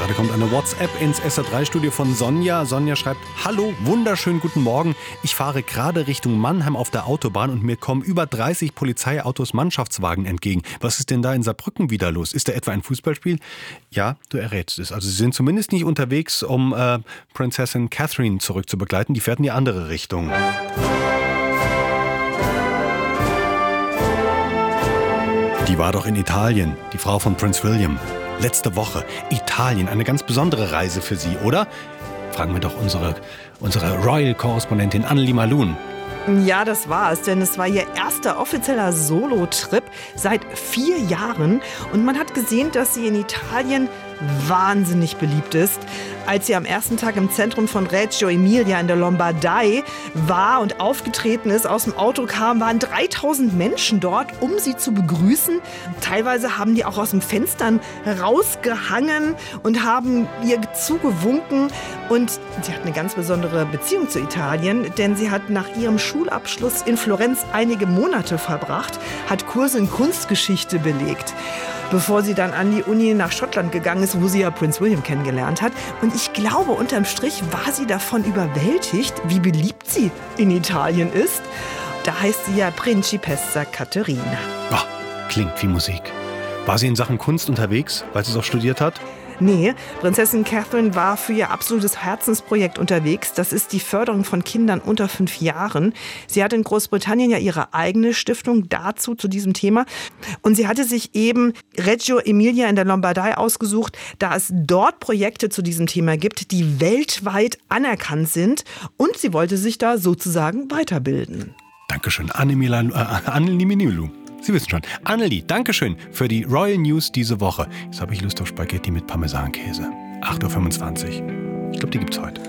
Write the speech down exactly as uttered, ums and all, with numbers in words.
Gerade kommt eine WhatsApp ins S R drei Studio von Sonja. Sonja schreibt: Hallo, wunderschönen guten Morgen. Ich fahre gerade Richtung Mannheim auf der Autobahn und mir kommen über dreißig Polizeiautos, Mannschaftswagen entgegen. Was ist denn da in Saarbrücken wieder los? Ist da etwa ein Fußballspiel? Ja, du errätst es. Also sie sind zumindest nicht unterwegs, um äh, Prinzessin Catherine zurückzubegleiten. Die fährt in die andere Richtung. Die war doch in Italien, die Frau von Prinz William. Letzte Woche. Italien, eine ganz besondere Reise für Sie, oder? Fragen wir doch unsere, unsere Royal-Korrespondentin Annelie Malun. Ja, das war es, denn es war ihr erster offizieller Solo-Trip seit vier Jahren. Und man hat gesehen, dass sie in Italien wahnsinnig beliebt ist. Als sie am ersten Tag im Zentrum von Reggio Emilia in der Lombardei war und aufgetreten ist, aus dem Auto kam, waren dreitausend Menschen dort, um sie zu begrüßen. Teilweise haben die auch aus den Fenstern rausgehangen und haben ihr zugewunken. Und sie hat eine ganz besondere Beziehung zu Italien, denn sie hat nach ihrem Schulabschluss in Florenz einige Monate verbracht, hat Kurse in Kunstgeschichte belegt, bevor sie dann an die Uni nach Schottland gegangen ist, wo sie ja Prinz William kennengelernt hat. Und ich glaube, unterm Strich war sie davon überwältigt, wie beliebt sie in Italien ist. Da heißt sie ja Principessa Caterina. Oh, klingt wie Musik. War sie in Sachen Kunst unterwegs, weil sie es auch studiert hat? Nee, Prinzessin Catherine war für ihr absolutes Herzensprojekt unterwegs. Das ist die Förderung von Kindern unter fünf Jahren. Sie hat in Großbritannien ja ihre eigene Stiftung dazu, zu diesem Thema. Und sie hatte sich eben Reggio Emilia in der Lombardei ausgesucht, da es dort Projekte zu diesem Thema gibt, die weltweit anerkannt sind. Und sie wollte sich da sozusagen weiterbilden. Dankeschön, Annelie Malun. Sie wissen schon. Annelie, Dankeschön für die Royal News diese Woche. Jetzt habe ich Lust auf Spaghetti mit Parmesankäse. acht Uhr fünfundzwanzig. Ich glaube, die gibt's heute.